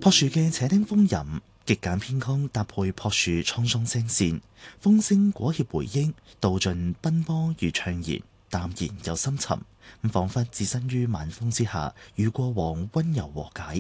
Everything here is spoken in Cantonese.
朴樹嘅且聽風吟，極簡編曲搭配朴樹滄桑聲線，風聲裹挾回憶，道盡奔波與悵然，淡然又深沉，彷彿置身於晚風之下，與過往溫柔和解。